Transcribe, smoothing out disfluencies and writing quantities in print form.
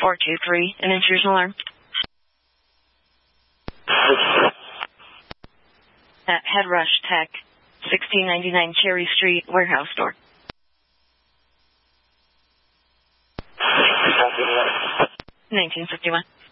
423, an intrusion alarm. At Head Rush Tech, 1699 Cherry Street, warehouse store. 1951.